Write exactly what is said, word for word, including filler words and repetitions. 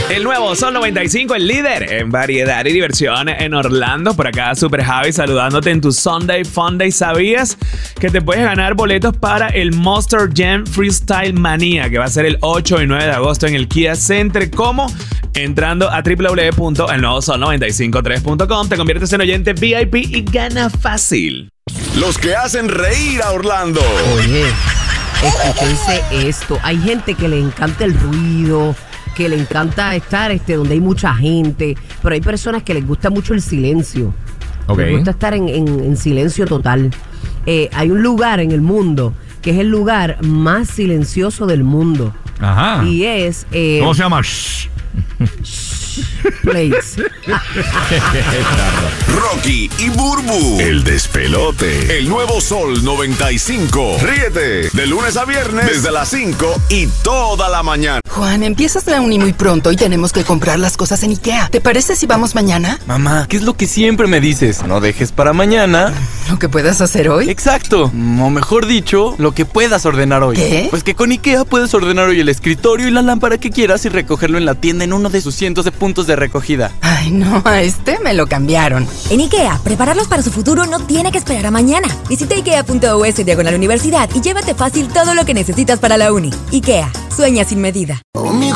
El nuevo Sol noventa y cinco, el líder en variedad y diversión en Orlando. Por acá, Super Javi, saludándote en tu Sunday Funday. ¿Sabías que te puedes ganar boletos para el Monster Jam Freestyle Mania, que va a ser el ocho y nueve de agosto en el Kia Center? ¿Cómo? Entrando a doble u doble u doble u punto el nuevo sol noventa y cinco tres punto com, te conviertes en oyente V I P y gana fácil. Los que hacen reír a Orlando. Oye, escúchense esto. Hay gente que le encanta el ruido, que le encanta estar este, donde hay mucha gente, pero hay personas que les gusta mucho el silencio. Okay. Les gusta estar en, en, en silencio total. Eh, hay un lugar en el mundo que es el lugar más silencioso del mundo. Ajá. Y es... Eh, ¿Cómo se llama? Shh. Place. Rocky y Burbu, el despelote. El nuevo Sol noventa y cinco. Ríete de lunes a viernes desde las cinco y toda la mañana. Juan, empiezas la uni muy pronto y tenemos que comprar las cosas en IKEA. ¿Te parece si vamos mañana? Mamá, ¿qué es lo que siempre me dices? No dejes para mañana ¿lo que puedas hacer hoy? Exacto, o mejor dicho, lo que puedas ordenar hoy. ¿Qué? Pues que con IKEA puedes ordenar hoy el escritorio y la lámpara que quieras y recogerlo en la tienda en uno de sus cientos de puntos de recogida. Ay, no, a este me lo cambiaron. En IKEA, prepararlos para su futuro no tiene que esperar a mañana. Visita ikea punto u s diagonal universidad y llévate fácil todo lo que necesitas para la uni. IKEA, sueña sin medida.